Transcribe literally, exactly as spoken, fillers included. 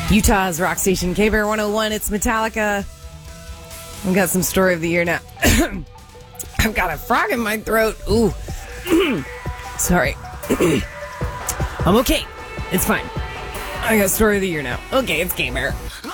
Utah's rock station, K-Bear one oh one. It's Metallica. I've got some story of the year now. I've got a frog in my throat. Ooh. Sorry. I'm okay. It's fine. I got story of the year now. Okay, it's K-Bear.